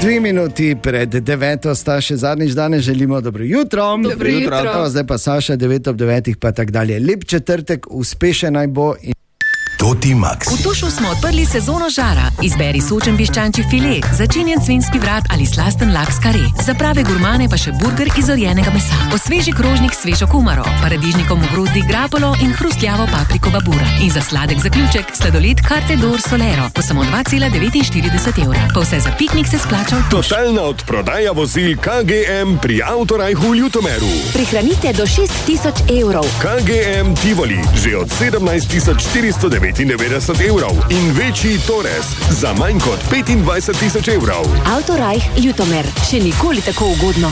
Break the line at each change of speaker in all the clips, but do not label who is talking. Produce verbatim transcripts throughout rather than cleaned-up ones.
Dve minuti pred deveto sta še zadnjič danes, želimo dobro jutro.
Dobro jutro.
jutro. Zdaj pa Saša, devet ob devetih pa tak dalje. Lep četrtek, uspešen naj bo. In...
Toti Max.
V Tušu smo odprli sezono žara. Izberi sočen piščančji file, začinjen svinjski vrat ali slasten laks kare. Za prave gurmane pa še burger iz orjenega mesa. Osveži krožnik s svežo kumaro, paradižnikom v grozdi grapolo in hrustljavo papriko babura. In za sladek zaključek sladoled Carte d'Or Solero po samo dva cela devetinštirideset evra. Pa vse za piknik se splača v Tuš.
Totalna odprodaja vozil K G M pri Autorajhu v Ljutomeru.
Prihranite do šest tisoč evrov.
K G M Tivoli že od sedemnajst tisoč štiristo devetindevetdeset evrov in večji Torres za manj kot petindvajset tisoč evrov.
Autorajh Ljutomer. Še nikoli tako ugodno.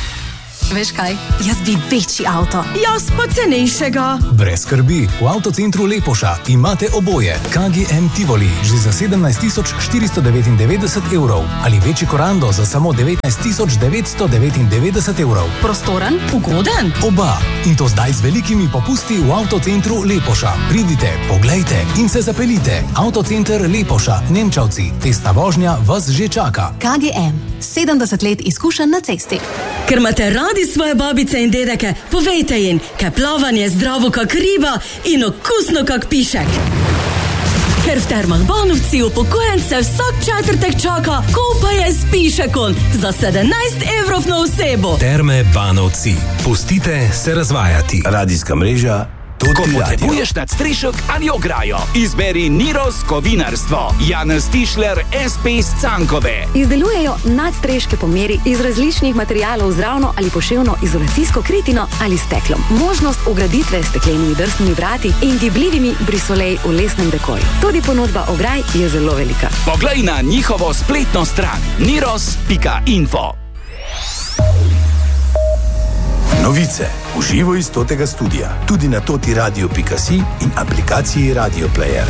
Veš kaj? Jaz bi večji avto.
Jaz pa cenejšega.
Brez skrbi, v avtocentru Lepoša imate oboje. K G M Tivoli že za sedemnajst tisoč štiristo devetindevetdeset evrov ali večji Corando za samo devetnajst tisoč devetsto devetindevetdeset evrov.
Prostoren, ugoden?
Oba. In to zdaj z velikimi popusti v avtocentru Lepoša. Pridite, poglejte in se zapeljite. Avtocenter Lepoša, Nemčevci. Testna vožnja vas že čaka.
K G M. sedemdeset let izkušenj na cesti.
Ker imate radi svoje babice in dedeke, povejte jim, kaj plavanje zdravo kak riba in okusno kak pišek. Ker v Termah Banovci upokojence vsak četrtek čaka kopanje s pišekom za sedemnajst evrov na osebo.
Terme Banovci. Pustite se razvajati. Radijska mreža
Ko potrebuješ nadstrešek ali ograjo, izberi Niros Kovinarstvo. Janez Tišler, es pe iz Cankove.
Izdelujejo nadstreške po meri iz različnih materialov z ravno ali poševno izolacijsko kritino ali steklom. Možnost ugraditve s steklenimi drsnimi vrati in gibljivimi brisolej v lesnem dekoju. Tudi ponudba ograj je zelo velika.
Poglej na njihovo spletno stran niros pika info.
Novice v živo iz Totega studia, tudi na toti radio pika si in aplikaciji Radio Player.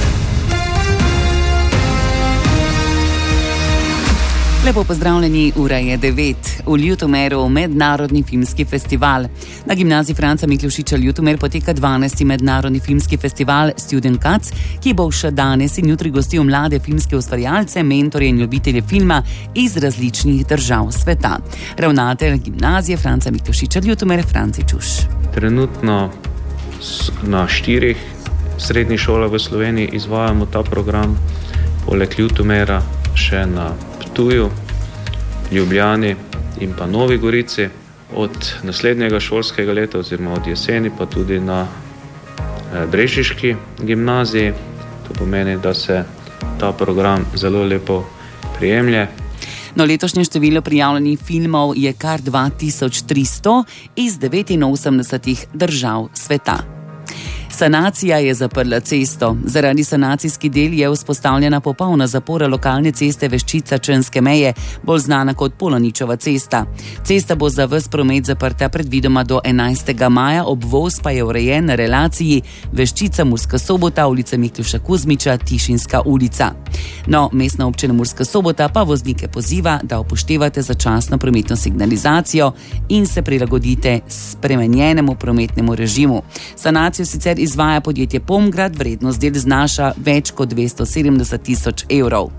Lepo pozdravljeni, ura je devet. V Ljutomeru mednarodni filmski festival. Na gimnaziji Franca Miklošiča Ljutomer poteka dvanajsti mednarodni filmski festival Student Cuts, ki bo še danes in jutri gostil mlade filmske ustvarjalce, mentorje in ljubitelje filma iz različnih držav sveta. Ravnatelj gimnazije Franca Miklošiča Ljutomer, Franci Čuš.
Trenutno na štirih srednjih šolah v Sloveniji izvajamo ta program, poleg Ljutomera še na Ptuju, Ljubljani in pa Novi Gorici. Od naslednjega šolskega leta oziroma od jeseni pa tudi na Brežiški gimnaziji. To pomeni, da se ta program zelo lepo prijemlje.
No, letošnje število prijavljenih filmov je kar dva tisoč tristo iz devetinosemdesetih držav sveta. Sanacija je zaprla cesto. Zaradi sanacijskih del je vzpostavljena popolna zapora lokalne ceste Veščica-Črnske meje, bolj znana kot Poloničova cesta. Cesta bo za ves promet zaprta predvidoma do enajstega maja, obvoz pa je urejen na relaciji Veščica-Murska Sobota, ulica Mikloša Kuzmiča, Tišinska ulica. No, mestna občina Murska Sobota pa voznike poziva, da upoštevate začasno prometno signalizacijo in se prilagodite spremenjenemu prometnemu režimu. Sanacijo sicer izvaja podjetje Pomgrad, vrednost del znaša več kot dvesto sedemdeset tisoč evrov.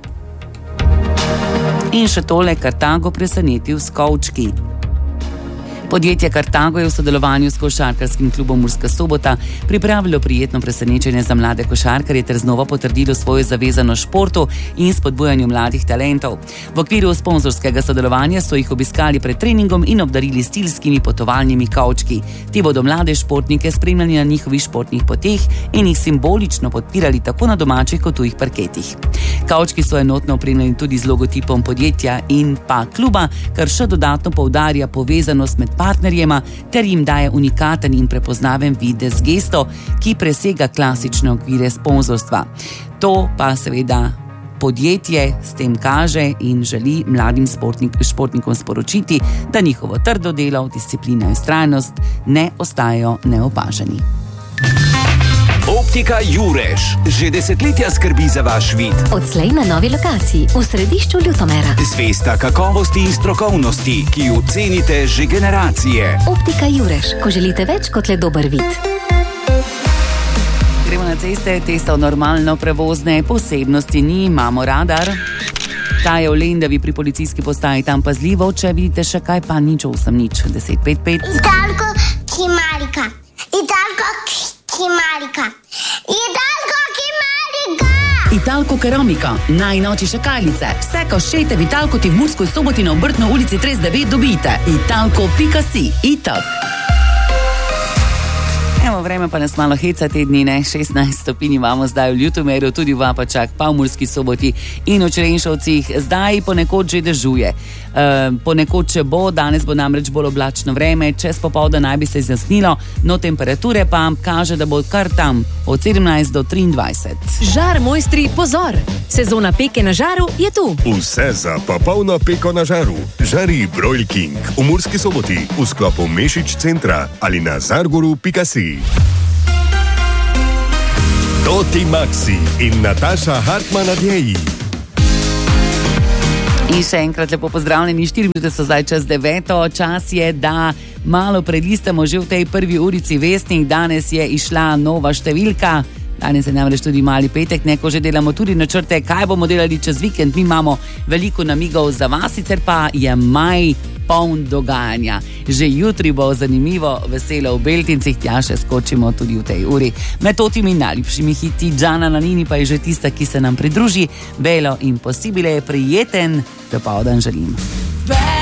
In še tole, Kartago presenetil s kovčki. Podjetje Kartago je v sodelovanju s košarkarskim klubom Murska Sobota pripravilo prijetno presenečenje za mlade košarkarje ter znova potrdilo svojo zavezanost športu in spodbujanju mladih talentov. V okviru sponzorskega sodelovanja so jih obiskali pred treningom in obdarili stilskimi potovalnimi kavčki. Ti bodo mlade športnike spremljali na njihovih športnih poteh in jih simbolično podpirali tako na domačih kot tujih parketih. Kavčki so enotno opremljeni tudi z logotipom podjetja in pa kluba, kar še dodatno poudarja povezanost med partnerjema ter jim daje unikaten in prepoznaven videz gesto, ki presega klasične okvire sponzorstva. To pa seveda podjetje s tem kaže in želi mladim športnik, športnikom sporočiti, da njihovo trdo delo, disciplina in vztrajnost ne ostajajo neopaženi.
Optika Jureš že desetletja skrbi za vaš vid.
Odslej na novi lokaciji v središču Ljutomera.
Zvesta kakovosti in strokovnosti, ki jo cenite že generacije.
Optika Jureš, ko želite več kot le dober vid.
Gremo na ceste, te so normalno prevozne, posebnosti ni, imamo radar. Ta je v Lendavi pri policijski postaji, tam pazljivo, če vidite še kaj, pa nič osem nič deset pet pet.
Italko Kimarika, Italko Kimarika, Italko Kimarika.
Italko keramika, najnoči šakalice. Vse koščete v Italko ti v Murskoj Soboti na Obrtno ulici trideset devet dobite. Italko pika si. Itak.
Evo, vreme pa nas malo heca te dni, ne? šestnajst stopinj imamo zdaj v Ljutomeru, tudi v Apačah, pa v Murski Soboti in v Črenšovcih. Zdaj ponekod že dežuje. E, ponekod še bo, danes bo namreč bolj oblačno vreme, čez popovdne naj bi se izjasnilo, no temperature pa kaže, da bo kar tam od sedemnajst do triindvajset.
Žar mojstri, pozor! Sezona peke na žaru je tu.
Vse za popolno peko na žaru. Žari Broil King v Murski Soboti v sklopu Mešič centra ali na zargoru pika si. Toti Maxi in Nataša Hartman nadjeji.
In še enkrat lepo pozdravljeni, štiri minute so zdaj čez deveto, čas je, da malo prelistamo že v tej prvi urici Vestnik. Danes je išla nova številka, danes je namreč tudi mali petek, neko že delamo tudi načrte, kaj bomo delali čez vikend. Mi imamo veliko namigov za vas, sicer pa je maj poln dogajanja. Že jutri bo zanimivo, veselo v Beltincih, tja še skočimo tudi v tej uri. Med totimi najljubšimi hiti Džana Nanini pa je že tista, ki se nam pridruži. Belo in Possibile, prijeten dopoldan želim.